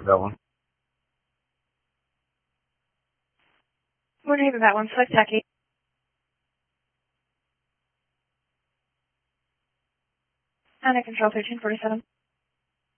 that one. We're Haven, that one. Select taxi. Under control 1347.